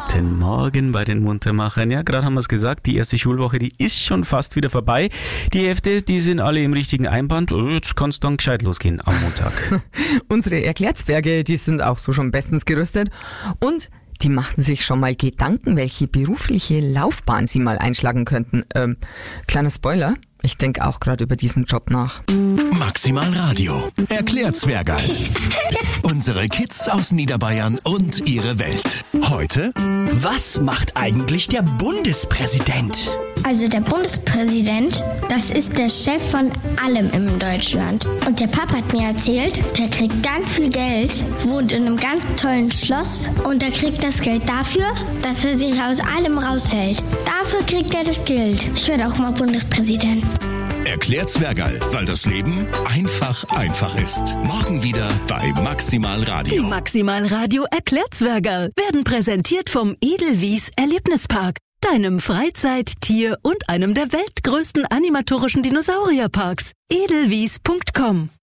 Guten Morgen bei den Muntermachern. Ja, gerade haben wir es gesagt, die erste Schulwoche, die ist schon fast wieder vorbei. Die Hefte, die sind alle im richtigen Einband. Jetzt kann es dann gescheit losgehen am Montag. Unsere Erklärzwerge, die sind auch so schon bestens gerüstet. Und die machten sich schon mal Gedanken, welche berufliche Laufbahn sie mal einschlagen könnten. Kleiner Spoiler, ich denke auch gerade über diesen Job nach. Maximal Radio. Erklärzwergerl. Unsere Kids aus Niederbayern und ihre Welt. Heute: Was macht eigentlich der Bundespräsident? Also der Bundespräsident, das ist der Chef von allem in Deutschland. Und der Papa hat mir erzählt, der kriegt ganz viel Geld, wohnt in einem ganz tollen Schloss und er kriegt das Geld dafür, dass er sich aus allem raushält. Dafür kriegt er das Geld. Ich werde auch mal Bundespräsident. Erklärzwergerl, weil das Leben einfach ist. Morgen wieder bei Maximal Radio. Die Maximal Radio Erklärzwergerl werden präsentiert vom Edelwies Erlebnispark, deinem Freizeit-, Tier- und einem der weltgrößten animatorischen Dinosaurierparks. edelwies.com